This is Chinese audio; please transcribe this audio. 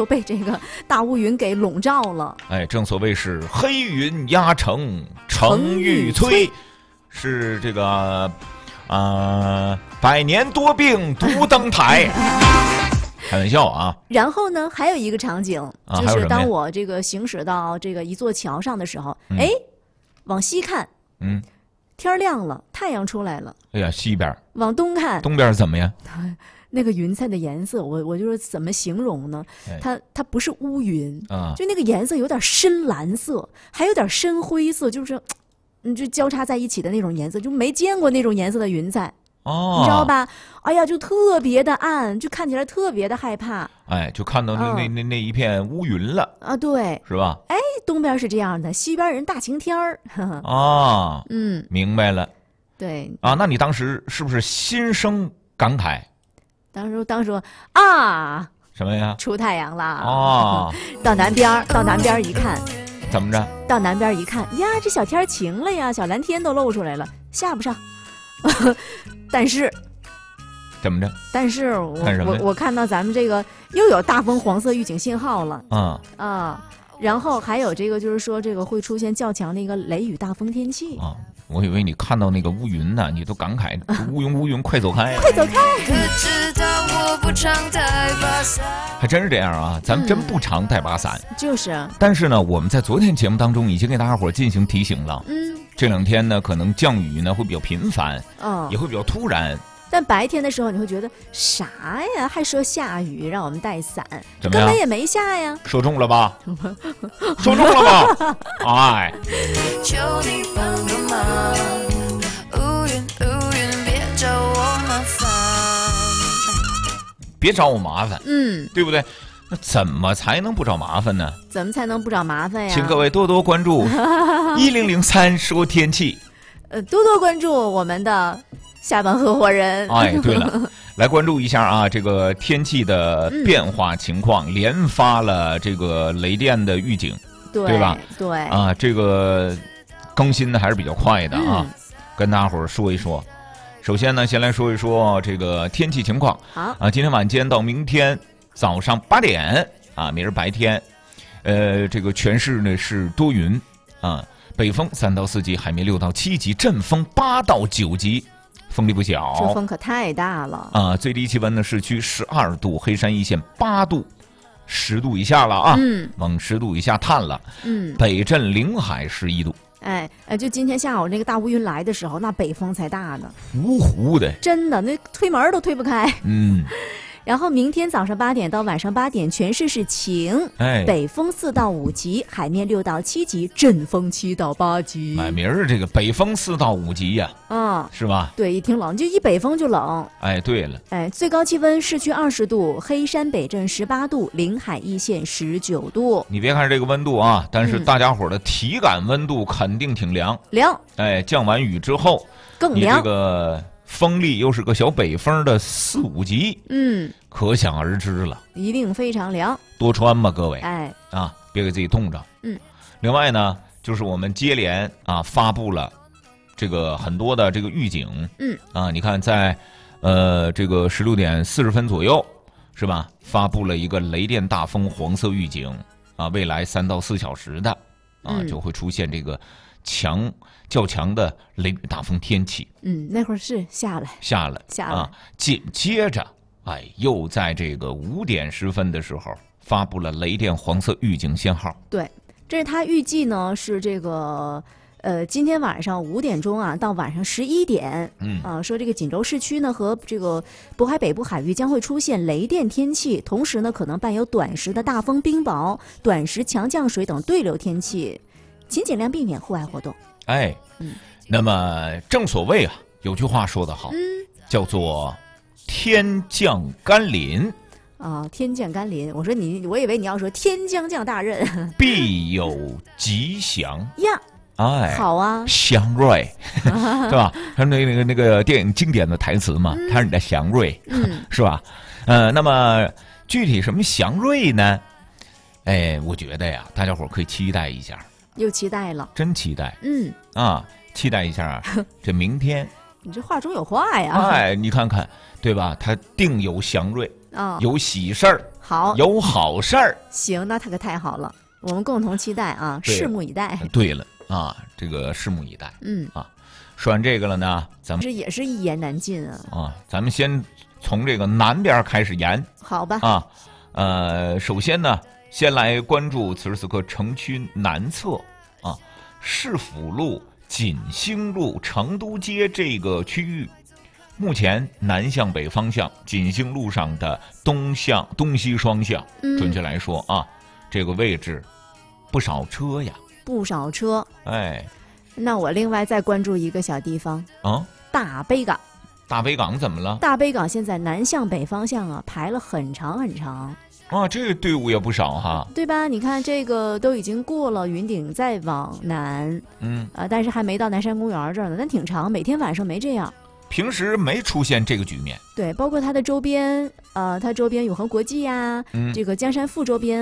被这个大乌云给笼罩了。 哎，正所谓是黑云压城城欲摧，是这个百年多病独登台。开玩笑啊！ 然后呢，还有一个场景，就是当我这个行驶到这个一座桥上的时候，哎，往西看，天亮了，太阳出来了。 哎呀，西边。 往东看， 东边怎么样？ 那个云彩的颜色，我就说怎么形容呢？它不是乌云啊，就那个颜色有点深蓝色，还有点深灰色，就是就交叉在一起的那种颜色，就没见过那种颜色的云彩。你知道吧？哎呀，就特别的暗，就看起来特别的害怕。 哎，就看到那一片乌云了啊，对， 是吧？ 哎，东边是这样的，西边人大晴天儿。 啊，明白了。 对啊，那你当时是不是心生感慨？ 当时啊， 什么呀？ 出太阳了啊！ 到南边一看， 怎么着？ 到南边一看呀，这小天晴了呀，小蓝天都露出来了，下不上。但是怎么着？ 但是我看到咱们这个又有大风黄色预警信号了然后还有这个就是说这个会出现较强的一个雷雨大风天气啊。我以为你看到那个乌云呢，你都感慨乌云快走开， 快走开！ 还真是这样啊，咱们真不常带把伞。 就是。 但是呢，我们在昨天节目当中已经给大家伙进行提醒了。这两天呢，可能降雨呢会比较频繁，也会比较突然。 但白天的时候你会觉得啥呀？还说下雨让我们带伞， 怎么样？ 根本也没下呀。 说中了吧？说中了吧？哎。求你帮个忙，乌云别找我麻烦。别找我麻烦，对不对？那怎么才能不找麻烦呢？ 怎么才能不找麻烦呀？ 请各位多多关注1003说天气， 多多关注我们的下班合伙人。 哎，对了，来关注一下啊，这个天气的变化情况，连发了这个雷电的预警，对吧？ 对啊，这个更新的还是比较快的啊，跟大家伙儿说一说。首先呢，先来说一说这个天气情况。 好啊，今天晚间到明天早上8点啊，明日白天，这个全市呢是多云啊，北风3到4级，海面6到7级，阵风8到9级，风力不小。 这风可太大了啊！最低气温呢，市区12度，黑山一线8度，10度以下了啊，往10度以下探了。北镇临海11度。 哎，就今天下午那个大乌云来的时候，那北风才大呢， 呼呼的， 真的那推门都推不开。然后明天早上8点到晚上8点，全市是晴，北风4到5级，海面6到7级，阵风7到8级。 哎，明儿这个北风4到5级呀，是吧？ 对，一挺冷，就一北风就冷。 哎，对了， 最高气温市区20度，黑山北镇18度，临海一线19度。 你别看这个温度啊，但是大家伙的体感温度肯定挺凉。哎，降完雨之后更凉。 你这个风力又是个小北风的4、5级，可想而知了， 一定非常凉， 多穿吧，各位。别给自己冻着。另外呢，就是我们接连发布了这个很多的这个预警。你看在这个16点40分左右，是吧？发布了一个雷电大风黄色预警未来3到4小时的就会出现这个较强的雷雨大风天气。 那会儿是下来紧接着又在这个5点10分的时候发布了雷电黄色预警信号。 对，这是他预计呢是这个今天晚上5点钟到晚上11点，说这个锦州市区呢和这个渤海北部海域将会出现雷电天气，同时呢可能伴有短时的大风冰雹、短时强降水等对流天气，请尽量避免户外活动。 那么正所谓有句话说得好，叫做天降甘霖天降甘霖。我以为你要说天将降大任， 必有吉祥呀。好啊， 祥瑞，是吧？他那个电影经典的台词嘛，他是你的祥瑞，是吧？那么具体什么祥瑞呢？我觉得呀，大家伙可以期待一下。 又期待了， 真期待。期待一下这明天。 你这话中有话呀！ 你看看，对吧？他定有祥瑞有喜事儿， 好， 有好事儿。 行，那他可太好了，我们共同期待啊，拭目以待。 对了啊，这个拭目以待。说完这个了呢，咱们这也是一言难尽啊。 咱们先从这个南边开始言。 好吧。 首先呢，先来关注此时此刻城区南侧市府路、锦兴路、成都街这个区域。目前南向北方向锦兴路上的东西双向，准确来说这个位置不少车呀， 不少车。那我另外再关注一个小地方大悲港。 大悲港怎么了？ 大悲港现在南向北方向排了很长很长这个队伍也不少哈， 对吧？你看这个都已经过了云顶，再往南，但是还没到南山公园这儿呢，但挺长，每天晚上没这样。 平时没出现这个局面。 对，包括它的周边，它周边永和国际呀，这个江山赋周边。